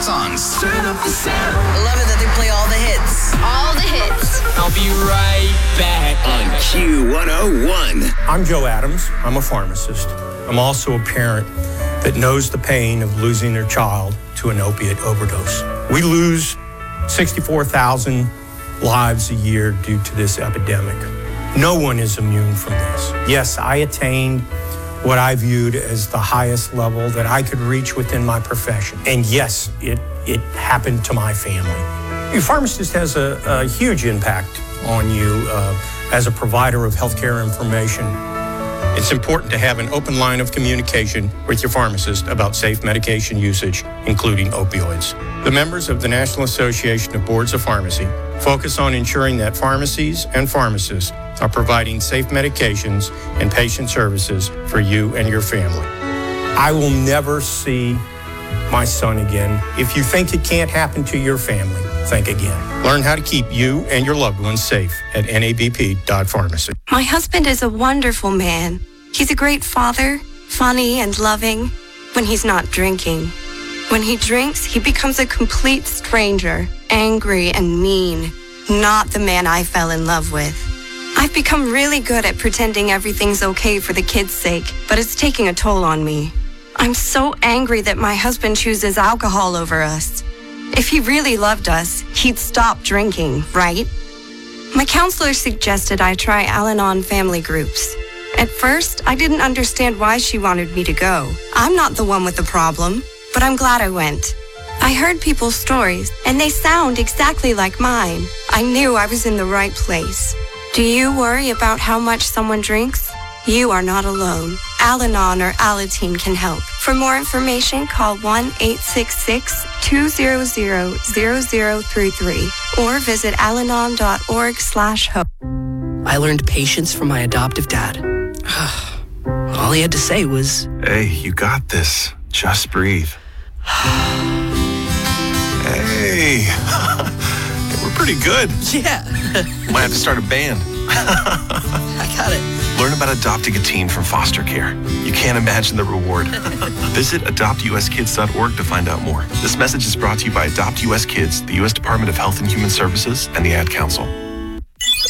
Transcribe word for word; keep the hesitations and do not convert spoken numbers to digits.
favorite songs. Turn up the sound. I love it that they play all the hits. All the hits. I'll be right back On Q one oh one. I'm Joe Adams. I'm a pharmacist. I'm also a parent that knows the pain of losing their child to an opiate overdose. We lose sixty-four thousand lives a year due to this epidemic. No one is immune from this. Yes, I attained what I viewed as the highest level that I could reach within my profession. And yes, it, it happened to my family. Your pharmacist has a, a huge impact on you uh, as a provider of healthcare information. It's important to have an open line of communication with your pharmacist about safe medication usage, including opioids. The members of the National Association of Boards of Pharmacy focus on ensuring that pharmacies and pharmacists are providing safe medications and patient services for you and your family. I will never see my son again. If you think it can't happen to your family, think again. Learn how to keep you and your loved ones safe at N A B P dot pharmacy. My husband is a wonderful man. He's a great father, funny and loving when he's not drinking. When he drinks, he becomes a complete stranger, angry and mean, not the man I fell in love with. I've become really good at pretending everything's okay for the kids' sake, but it's taking a toll on me. I'm so angry that my husband chooses alcohol over us. If he really loved us, he'd stop drinking, right? My counselor suggested I try Al-Anon family groups. At first, I didn't understand why she wanted me to go. I'm not the one with the problem, but I'm glad I went. I heard people's stories, and they sound exactly like mine. I knew I was in the right place. Do you worry about how much someone drinks? You are not alone. Al-Anon or Alateen can help. For more information, call one eight six six, two hundred, zero zero three three or visit alanon dot org slash hope. I learned patience from my adoptive dad. All he had to say was, "Hey, you got this. Just breathe." Hey, we're pretty good. yeah, Might have to start a band. I got it. Learn about adopting a teen from foster care. You can't imagine the reward. Visit adopt u s kids dot org to find out more. This message is brought to you by Adopt U S Kids, the U S Department of Health and Human Services, and the Ad Council.